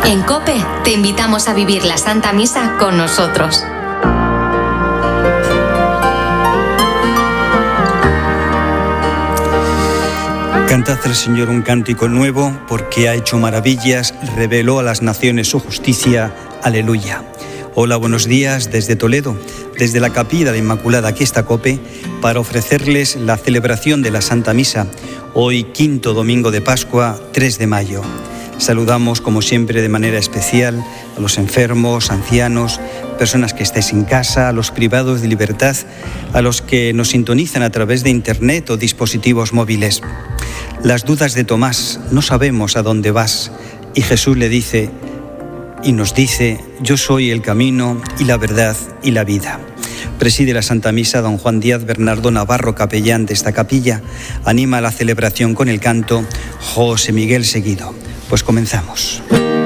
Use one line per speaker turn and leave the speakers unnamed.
En COPE te invitamos a vivir la Santa Misa con nosotros.
Cantad al Señor un cántico nuevo, porque ha hecho maravillas, reveló a las naciones su justicia. Aleluya. Hola, buenos días desde Toledo, desde la Capilla de Inmaculada. Aquí está COPE para ofrecerles la celebración de la Santa Misa, hoy quinto domingo de Pascua, 3 de mayo. Saludamos, como siempre, de manera especial a los enfermos, ancianos, personas que estáis en casa, a los privados de libertad, a los que nos sintonizan a través de internet o dispositivos móviles. Las dudas de Tomás: no sabemos a dónde vas. Y Jesús le dice y nos dice: yo soy el camino y la verdad y la vida. Preside la Santa Misa don Juan Díaz Bernardo Navarro, capellán de esta capilla. Anima la celebración con el canto José Miguel Seguido. Pues comenzamos.